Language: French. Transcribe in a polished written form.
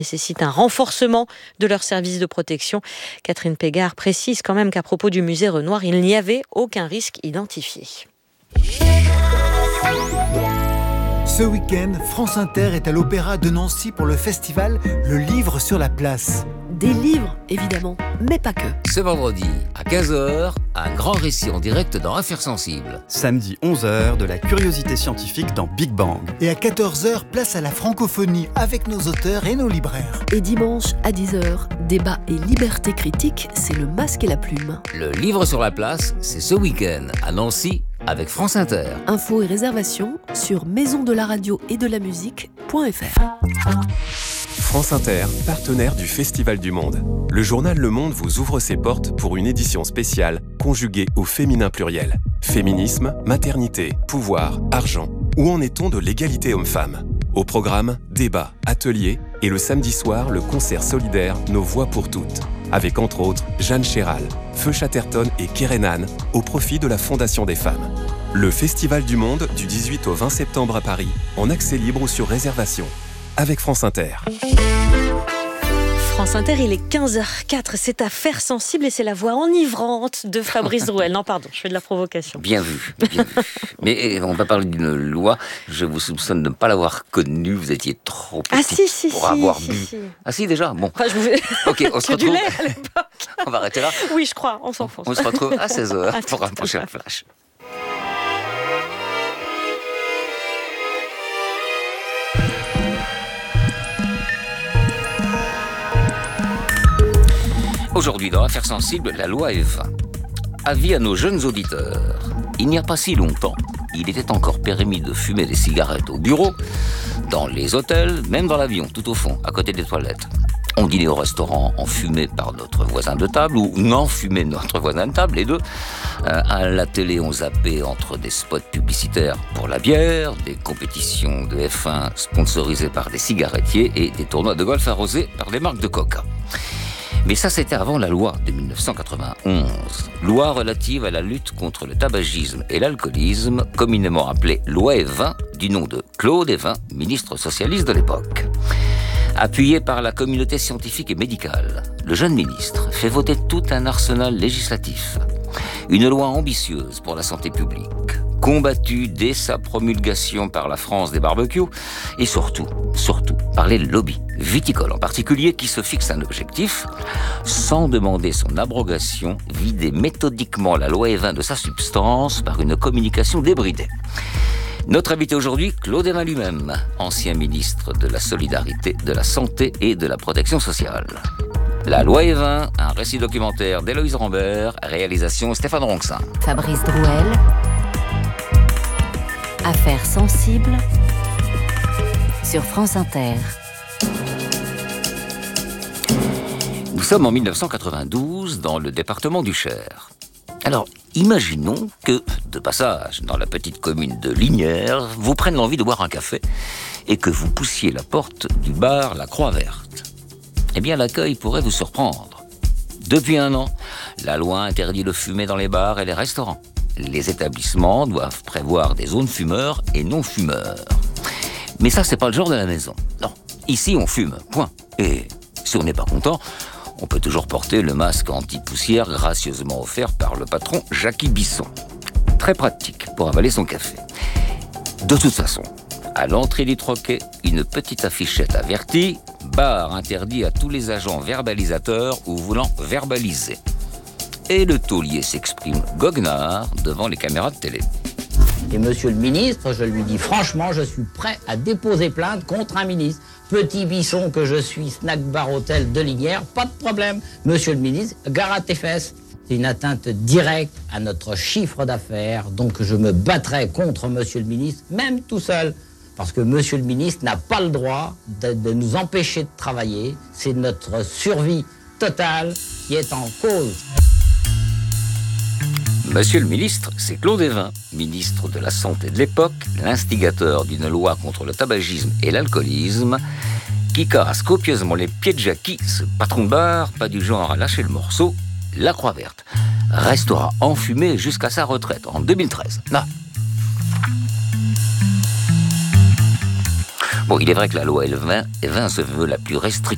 nécessite un renforcement de leurs services de protection. Catherine Pégard précise quand même qu'à propos du musée Renoir, il n'y avait aucun risque identifié. Ce week-end, France Inter est à l'Opéra de Nancy pour le festival Le Livre sur la Place. Des livres, évidemment, mais pas que. Ce vendredi, à 15h, un grand récit en direct dans Affaires sensibles. Samedi 11h, de la curiosité scientifique dans Big Bang. Et à 14h, place à la francophonie avec nos auteurs et nos libraires. Et dimanche à 10h, débat et liberté critique, c'est le masque et la plume. Le Livre sur la Place, c'est ce week-end à Nancy avec France Inter. Infos et réservations sur maisondelaradioetdelamusique.fr. France Inter, partenaire du Festival du Monde. Le journal Le Monde vous ouvre ses portes pour une édition spéciale conjuguée au féminin pluriel. Féminisme, maternité, pouvoir, argent. Où en est-on de l'égalité homme-femme ? Au programme, débats, ateliers et le samedi soir, le concert solidaire Nos Voix pour toutes. Avec entre autres Jeanne Chéral, Feu Chatterton et Kerenan au profit de la Fondation des femmes. Le Festival du Monde du 18 au 20 septembre à Paris, en accès libre ou sur réservation. Avec France Inter. France Inter, il est 15h04, c'est Affaires sensibles et c'est la voix enivrante de Fabrice Drouel. Non, pardon, je fais de la provocation. Bien vu, bien vu. Mais on va parler d'une loi, je vous soupçonne de ne pas l'avoir connue, vous étiez trop petite pour avoir bu. Ah si, déjà, bon. Enfin, je vous fais... Ok, on se retrouve. Du lait à l'époque. On va arrêter là. Oui, je crois, on s'enfonce. On se retrouve à 16h pour un prochain flash. Aujourd'hui, dans Affaires sensibles, la loi Evin. Avis à nos jeunes auditeurs. Il n'y a pas si longtemps, il était encore permis de fumer des cigarettes au bureau, dans les hôtels, même dans l'avion, tout au fond, à côté des toilettes. On dînait au restaurant enfumé par notre voisin de table, ou non fumé notre voisin de table, les deux. À la télé, on zappait entre des spots publicitaires pour la bière, des compétitions de F1 sponsorisées par des cigarettiers et des tournois de golf arrosés par des marques de coca. Mais ça, c'était avant la loi de 1991. Loi relative à la lutte contre le tabagisme et l'alcoolisme, communément appelée loi Evin, du nom de Claude Evin, ministre socialiste de l'époque. Appuyé par la communauté scientifique et médicale, le jeune ministre fait voter tout un arsenal législatif. Une loi ambitieuse pour la santé publique, combattue dès sa promulgation par la France des barbecues et surtout par les lobbies viticoles en particulier qui se fixent un objectif, sans demander son abrogation, vider méthodiquement la loi Evin de sa substance par une communication débridée. Notre invité aujourd'hui, Claude Evin lui-même, ancien ministre de la Solidarité, de la Santé et de la Protection sociale. La loi Evin, un récit documentaire d'Héloïse Rambert, réalisation Stéphane Ronxin. Fabrice Drouel. Affaires sensibles sur France Inter. Nous sommes en 1992 dans le département du Cher. Alors, imaginons que, de passage dans la petite commune de Lignières, vous prenne l'envie de boire un café et que vous poussiez la porte du bar La Croix Verte. Eh bien, l'accueil pourrait vous surprendre. Depuis 1 an, la loi interdit de fumer dans les bars et les restaurants. Les établissements doivent prévoir des zones fumeurs et non-fumeurs. Mais ça, c'est pas le genre de la maison. Non, ici, on fume, point. Et si on n'est pas content, on peut toujours porter le masque anti-poussière gracieusement offert par le patron Jackie Bisson. Très pratique pour avaler son café. De toute façon, à l'entrée du troquet, une petite affichette avertie, bar interdit à tous les agents verbalisateurs ou voulant verbaliser. Et le taulier s'exprime goguenard devant les caméras de télé. Et monsieur le ministre, je lui dis franchement, je suis prêt à déposer plainte contre un ministre. Petit Bisson que je suis, snack bar hôtel de Lignières, pas de problème. Monsieur le ministre, gare à tes fesses. C'est une atteinte directe à notre chiffre d'affaires, donc je me battrai contre monsieur le ministre, même tout seul. Parce que monsieur le ministre n'a pas le droit de nous empêcher de travailler. C'est notre survie totale qui est en cause. Monsieur le ministre, c'est Claude Evin, ministre de la Santé de l'époque, l'instigateur d'une loi contre le tabagisme et l'alcoolisme, qui casse copieusement les pieds de Jackie, ce patron de bar, pas du genre à lâcher le morceau, La Croix Verte, restera enfumé jusqu'à sa retraite en 2013. Non. Bon, il est vrai que la loi Evin se veut la plus restrictive